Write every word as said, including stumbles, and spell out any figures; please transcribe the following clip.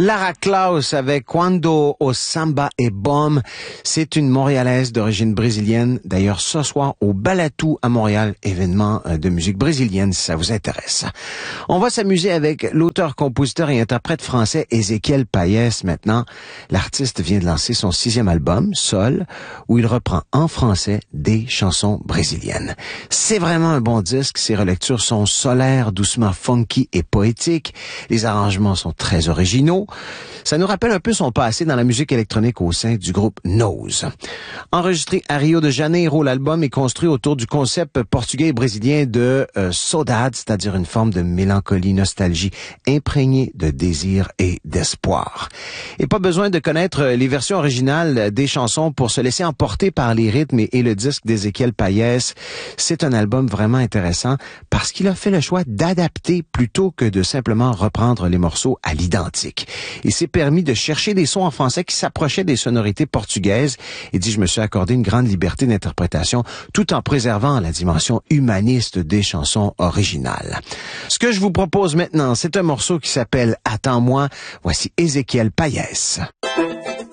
Lara Klaus avec Quando o Samba e Bom. C'est une Montréalaise d'origine brésilienne. D'ailleurs, ce soir, au Balatou à Montréal, événement de musique brésilienne, si ça vous intéresse. On va s'amuser avec l'auteur, compositeur et interprète français Ézéchiel Payès maintenant. L'artiste vient de lancer son sixième album, Sol, où il reprend en français des chansons brésiliennes. C'est vraiment un bon disque. Ses relectures sont solaires, doucement funky et poétiques. Les arrangements sont très originaux. Ça nous rappelle un peu son passé dans la musique électronique au sein du groupe Nose. Enregistré à Rio de Janeiro, l'album est construit autour du concept portugais et brésilien de euh, saudade, c'est-à-dire une forme de mélancolie, nostalgie, imprégnée de désir et d'espoir. Et pas besoin de connaître les versions originales des chansons pour se laisser emporter par les rythmes et, et le disque d'Ézéchiel Payès. C'est un album vraiment intéressant parce qu'il a fait le choix d'adapter plutôt que de simplement reprendre les morceaux à l'identique. Il s'est permis de chercher des sons en français qui s'approchaient des sonorités portugaises et dit « Je me suis accordé une grande liberté d'interprétation tout en préservant la dimension humaniste des chansons originales. » Ce que je vous propose maintenant, c'est un morceau qui s'appelle « Attends-moi ». Voici Ézéchiel Payès.